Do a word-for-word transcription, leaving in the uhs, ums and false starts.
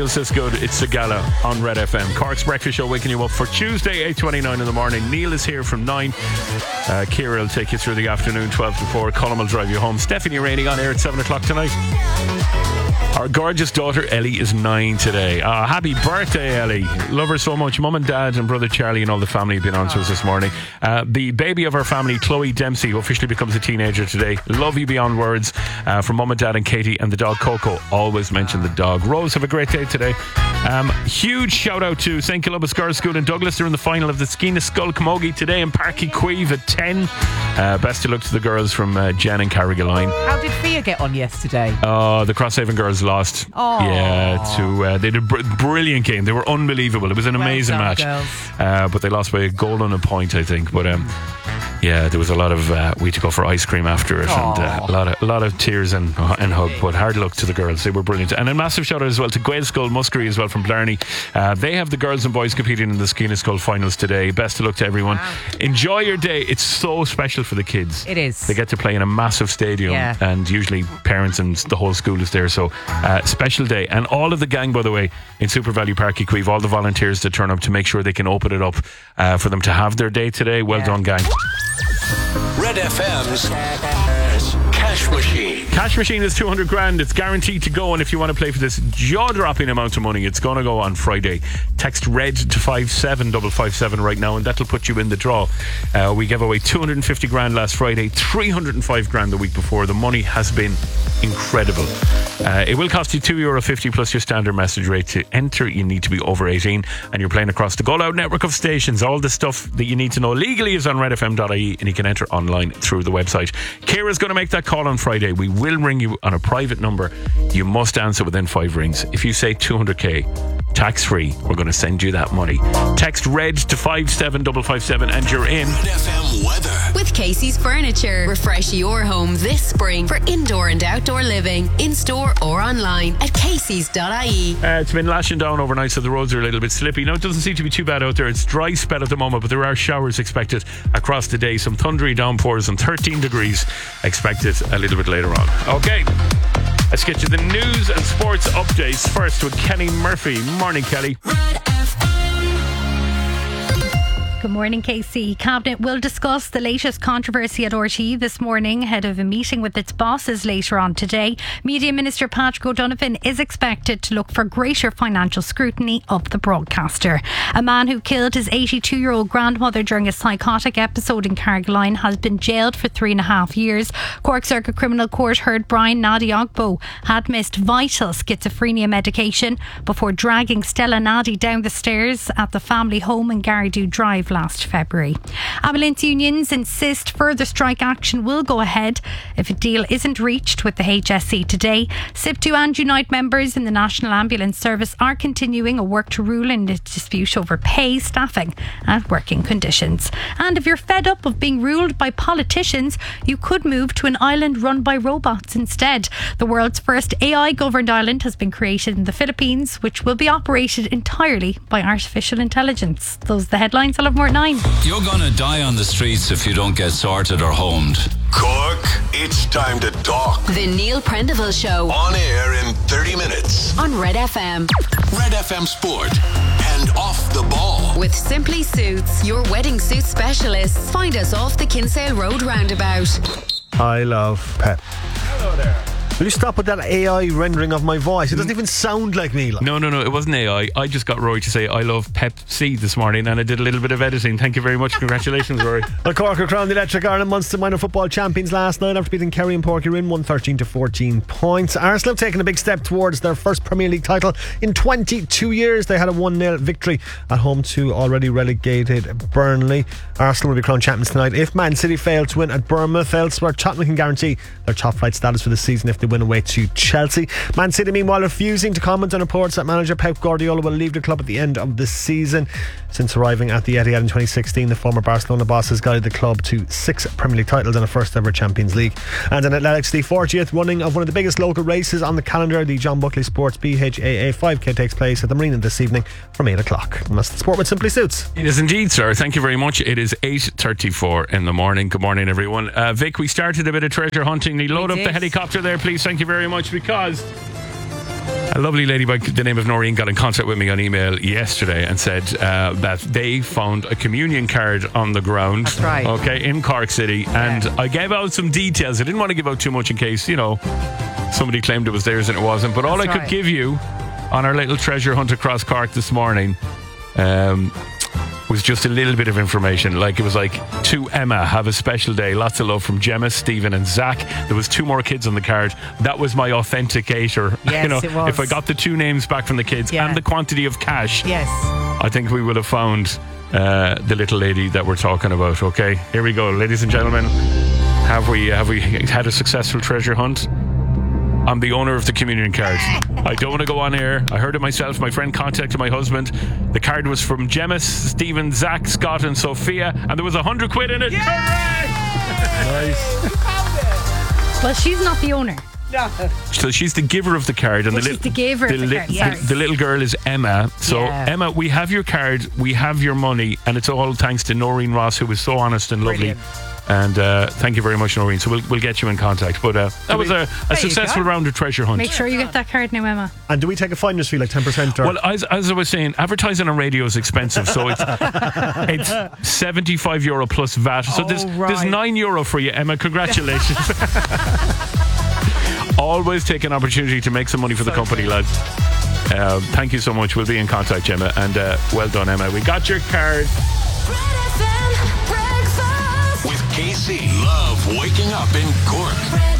feels this good, it's Sagala on Red F M. Cork's Breakfast Show waking you up for Tuesday, eight twenty-nine in the morning. Neil is here from nine. Uh, Ciara will take you through the afternoon, twelve to four. Colin will drive you home. Stephanie Rainey on air at seven o'clock tonight. Our gorgeous daughter Ellie is nine today. Uh, happy birthday, Ellie. Love her so much. Mum and Dad and brother Charlie and all the family have been on to us this morning. Uh, the baby of our family, Chloe Dempsey, who officially becomes a teenager today. Love you beyond words. Uh, from Mum and Dad and Katie and the dog Coco. Always mention the dog. Rose, have a great day today. Um, huge shout out to Saint Columba's Girls' School in Douglas. They're in the final of the Skeena Skull Camogie today in Parky Queeve at ten. Uh, best of luck to the girls from uh, Jen and Carrigaline. How did Fia get on yesterday? Oh, the Crosshaven girls lost. Oh. Yeah, to uh, they did a br- brilliant game. They were unbelievable. It was an Well amazing done, match. girls. Uh, but they lost by a goal and a point, I think. But um, yeah, there was a lot of uh, we had to go for ice cream after it, and uh, a lot of a lot of tears and and hug. But hard luck to the girls. They were brilliant. And a massive shout out as well to Gael Skull Muskerry as well from Blarney. Uh, they have the girls and boys competing in the Skeena Skull finals today. Best of luck to everyone. Wow. Enjoy your day. It's so special for the kids. It is. They get to play in a massive stadium, Yeah. and usually parents and the whole school is there. So uh, special day. And all of the gang, by the way, in Super Value Park Equive, all the volunteers that turn up to make sure they can open it up uh, for them to have their day today. Well Yeah. done, gang. Red F M's Cash Machine. Cash Machine is two hundred grand. It's guaranteed to go. And if you want to play for this jaw-dropping amount of money, it's going to go on Friday. Text RED to five seven five five seven right now, and that'll put you in the draw. Uh, we gave away two hundred fifty grand last Friday, three hundred five grand the week before. The money has been incredible. Uh, it will cost you two euro fifty plus your standard message rate to enter. You need to be over eighteen, and you're playing across the Go Loud network of stations. All the stuff that you need to know legally is on red f m dot i e, and you can enter online through the website. Ciara's going to make that call on Friday. We will ring you on a private number. You must answer within five rings. If you say two hundred k, tax free, we're going to send you that money. Text RED to five seven five five seven and you're in. Red F M weather. With Casey's Furniture. Refresh your home this spring for indoor and outdoor living. In store or online at caseys dot i e. Uh, it's been lashing down overnight, so the roads are a little bit slippy. Now, it doesn't seem to be too bad out there. It's dry spell at the moment, but there are showers expected across the day. Some thundery downpours and thirteen degrees expected a little bit later on. Okay, let's get you the news and sports updates first with Kenny Murphy. Morning, Kelly. Good morning, K C. Cabinet will discuss the latest controversy at R T E this morning ahead of a meeting with its bosses later on today. Media Minister Patrick O'Donovan is expected to look for greater financial scrutiny of the broadcaster. A man who killed his eighty-two-year-old grandmother during a psychotic episode in Carrigaline has been jailed for three and a half years. Cork Circuit Criminal Court heard Brian Nadi Ogbo had missed vital schizophrenia medication before dragging Stella Nadi down the stairs at the family home in Garrido Drive last February. Ambulance unions insist further strike action will go ahead if a deal isn't reached with the H S C today. S I P two and Unite members in the National Ambulance Service are continuing a work to rule in a dispute over pay, staffing and working conditions. And if you're fed up of being ruled by politicians, you could move to an island run by robots instead. The world's first A I governed island has been created in the Philippines, which will be operated entirely by artificial intelligence. Those are the headlines. I'll have more at nine. You're gonna die on the streets if you don't get sorted or homed. Cork, it's time to talk. The Neil Prendeville Show. On air in thirty minutes. On Red F M. Red F M Sport. And off the ball. With Simply Suits, your wedding suit specialists. Find us off the Kinsale Road roundabout. I love Pep. Hello there. Will you stop with that A I rendering of my voice? It doesn't even sound like me. Like. No, no, no, it wasn't A I. I just got Rory to say I love Pepsi this morning, and I did a little bit of editing. Thank you very much. Congratulations, Rory. Well, Cork are crowned the Electric Ireland Munster Minor Football Champions last night after beating Kerry and Porkerain one thirteen to fourteen points. Arsenal have taken a big step towards their first Premier League title in twenty-two years. They had a one nil victory at home to already relegated Burnley. Arsenal will be crowned champions tonight if Man City fail to win at Bournemouth. Elsewhere, Tottenham can guarantee their top flight status for the season if they win away to Chelsea. Man City, meanwhile, refusing to comment on reports that manager Pep Guardiola will leave the club at the end of the season. Since arriving at the Etihad in twenty sixteen, the former Barcelona boss has guided the club to six Premier League titles and a first ever Champions League. And in athletics, the fortieth running of one of the biggest local races on the calendar, the John Buckley Sports B H A A five K, takes place at the Marina this evening from eight o'clock. And that's the sport with Simply Suits. It is indeed, sir. Thank you very much. It is eight thirty-four in the morning. Good morning, everyone. Uh, Vic, we started a bit of treasure hunting. You load up did. the helicopter there, please. Thank you very much, because A lovely lady by the name of Noreen got in contact with me on email yesterday and said uh, that they found a communion card on the ground. That's right. Okay, in Cork City. And I gave out some details. I didn't want to give out too much in case, you know, somebody claimed it was theirs and it wasn't. But all That's I could right. give you on our little treasure hunt across Cork this morning um, was just a little bit of information. Like, it was like, to Emma, have a special day. Lots of love from Gemma, Stephen and Zach. There was two more kids on the card. That was my authenticator. Yes, you know, it was. if I got the two names back from the kids Yeah. and the quantity of cash, Yes. I think we would have found uh, the little lady that we're talking about. Okay, here we go, ladies and gentlemen. Have we have we had a successful treasure hunt? I'm the owner of the communion card. I don't want to go on air. I heard it myself. My friend contacted my husband. The card was from Gemma, Stephen, Zach, Scott and Sophia, and there was a hundred quid in it. Nice. Well, she's not the owner. So she's the giver of the card, and Well, the, she's the giver of the li- card, the- sorry. the little girl is Emma. So Yeah. Emma, we have your card, we have your money, and it's all thanks to Noreen Ross, who was so honest and lovely. Brilliant. And uh, thank you very much, Noreen. So we'll we'll get you in contact. But uh, that was a, a you successful go. round of treasure hunt. Make sure you get that card now, Emma. And do we take a finder's fee, like ten percent? Or? Well, as, as I was saying, advertising on radio is expensive, so it's it's seventy-five euro plus V A T. So Oh, there's right. there's nine euro for you, Emma. Congratulations. Always take an opportunity to make some money for the company, lads. Uh, thank you so much. We'll be in contact, Emma, and uh, well done, Emma. We got your card. With K C. Love waking up in Cork.